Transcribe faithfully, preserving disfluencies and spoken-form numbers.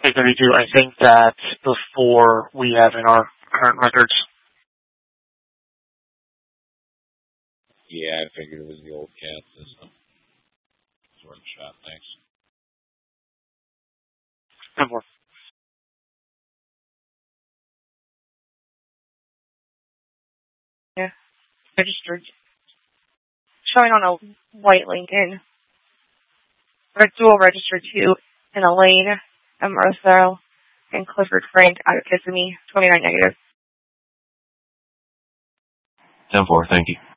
eight thirty-two, I think that's before we have in our current records. Yeah, I figured it was the old cat system. It's worth a shot, thanks. ten four. Yeah, registered. Showing on a white Lincoln. Red dual registered two in Elaine, and Marcel, and Clifford Frank out of Kissimmee, twenty-nine negative. ten four, thank you.